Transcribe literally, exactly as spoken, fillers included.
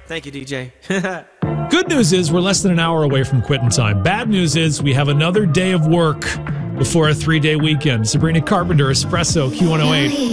Thank you, D J. Good news is we're less than an hour away from quitting time. Bad news is we have another day of work before a three-day weekend. Sabrina Carpenter, Espresso, Q one oh eight.